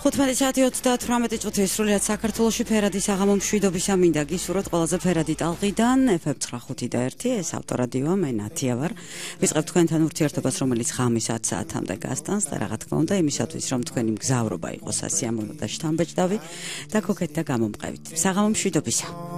15 საათი 38 წუთი სრულიად საქართველოში ფერადი საღამო მშვიდობისა მინდა გისურვოთ ყველაზე ფერადი ტალღიდან FM 95 და 1 ეს ავტორადიოა მე ნათია ვარ ვიწყებ თქვენთან ურთიერთობას რომელიც ღამის 10 საათამდე გასტანს და რა თქმა უნდა იმისათვის რომ თქვენი მგზავრობა იყოს სასიამოვნო და შთამბეჭდავი და გოგეთ და გამომყევით საღამო მშვიდობისა